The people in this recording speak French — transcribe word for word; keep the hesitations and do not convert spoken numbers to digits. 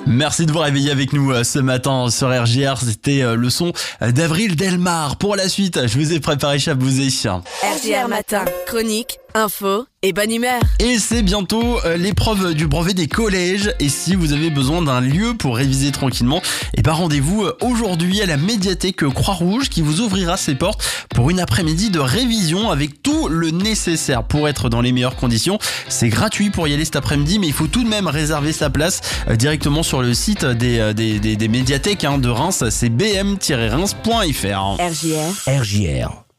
Merci de vous réveiller avec nous euh, ce matin sur R J R. C'était euh, le son d'Avril Delmar. Pour la suite, je vous ai préparé Chabouzé. R J R Matin, chronique, info et bonne humeur. Et c'est bientôt euh, l'épreuve du brevet des collèges. Et si vous avez besoin d'un lieu pour réviser tranquillement, et ben rendez-vous euh, aujourd'hui à la médiathèque Croix-Rouge qui vous ouvrira ses portes pour une après-midi de révision avec tout le nécessaire pour être dans les meilleures conditions. C'est gratuit pour y aller cet après-midi, mais il faut tout de même réserver sa place euh, directement sur le site des, euh, des, des, des médiathèques hein, de Reims. C'est b m tiret reims point f r. R J R. R J R.